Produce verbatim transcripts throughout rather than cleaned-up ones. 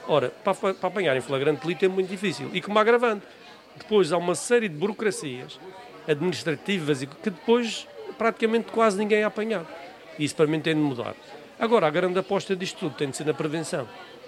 Ora, para, para apanhar em flagrante delito é muito difícil. E como agravante, depois há uma série de burocracias administrativas que depois praticamente quase ninguém é apanhado. E isso para mim tem de mudar. Agora, a grande aposta disto tudo tem de ser na prevenção.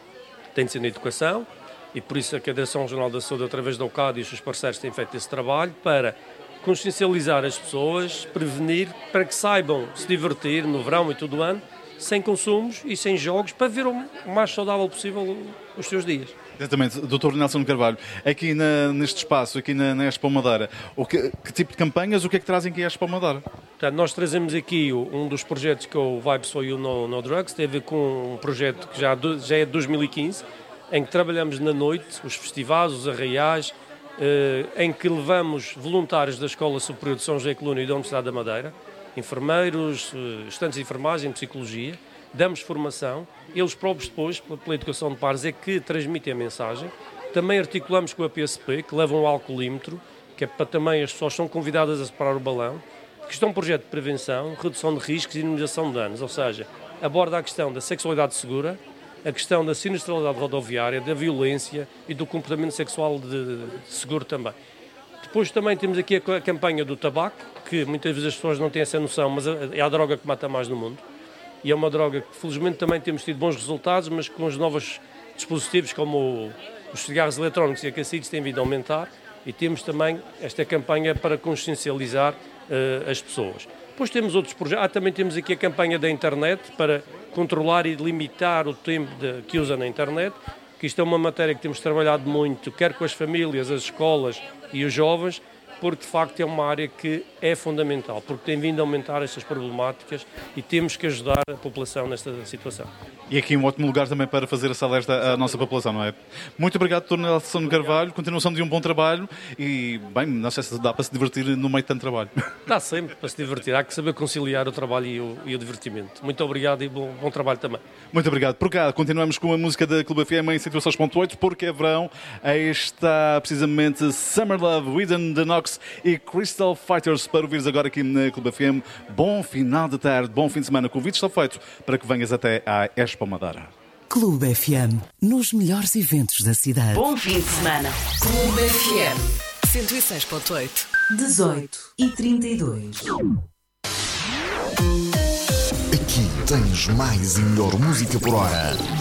Tem de ser na educação, e por isso a Direção Regional da Saúde, através da O C A D e os seus parceiros, têm feito esse trabalho para consciencializar as pessoas, prevenir, para que saibam se divertir no verão e todo o ano, sem consumos e sem jogos, para ver o mais saudável possível os seus dias. Exatamente, doutor Nelson Carvalho, aqui na, neste espaço, aqui na, na Expo Madeira, o que, que tipo de campanhas, o que é que trazem aqui à Expo Madeira? Portanto, nós trazemos aqui um dos projetos que é o Vibes for You No, no Drugs, tem a ver com um projeto que já, já é de dois mil e quinze, em que trabalhamos na noite, os festivais, os arraiais, eh, em que levamos voluntários da Escola Superior de São José Coluna e da Universidade da Madeira, enfermeiros, eh, estudantes de enfermagem, psicologia, damos formação, eles próprios depois, pela educação de pares, é que transmitem a mensagem. Também articulamos com a P S P, que levam um alcoolímetro, que é para também as pessoas são convidadas a separar o balão, que isto é um projeto de prevenção, redução de riscos e minimização de danos, ou seja, aborda a questão da sexualidade segura, a questão da sinistralidade rodoviária, da violência e do comportamento sexual de, de seguro também. Depois também temos aqui a, a campanha do tabaco, que muitas vezes as pessoas não têm essa noção, mas é a droga que mata mais no mundo. E é uma droga que, felizmente, também temos tido bons resultados, mas com os novos dispositivos, como o, os cigarros eletrónicos e aquecidos, têm vindo a aumentar. E temos também esta campanha para consciencializar uh, as pessoas. Depois temos outros projetos. Ah, também temos aqui a campanha da internet para controlar e limitar o tempo de, que usa na internet, que isto é uma matéria que temos trabalhado muito, quer com as famílias, as escolas e os jovens, porque de facto é uma área que é fundamental, porque tem vindo a aumentar estas problemáticas e temos que ajudar a população nesta situação. E aqui um ótimo lugar também para fazer essa alerta à nossa população, não é? Muito obrigado, doutor Nelson Carvalho, continuação de um bom trabalho e, bem, não sei se dá para se divertir no meio de tanto trabalho. Dá sempre para se divertir, há que saber conciliar o trabalho e o, e o divertimento. Muito obrigado e bom, bom trabalho também. Muito obrigado. Por cá, continuamos com a música da Clube F M em cento e seis ponto oito, porque é verão. Aí está precisamente Summer Love, Within the Knox e Crystal Fighters para ouvires agora aqui na Clube F M. Bom final de tarde, bom fim de semana. O convite está feito para que venhas até à Expo Madeira. Clube F M, nos melhores eventos da cidade. Bom fim de semana. Clube F M cento e seis ponto oito. dezoito e trinta e dois. Aqui tens mais e melhor música por hora.